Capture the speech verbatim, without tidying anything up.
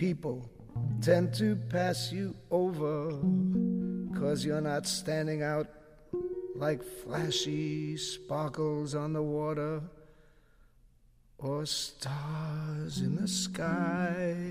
People tend to pass you over 'cause you're not standing out like flashy sparkles on the water or stars in the sky.